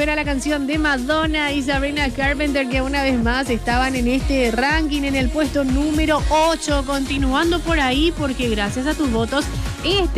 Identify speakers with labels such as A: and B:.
A: era la canción de Madonna y Sabrina Carpenter, que una vez más estaban en este ranking en el puesto número 8. Continuando por ahí, porque gracias a tus votos, este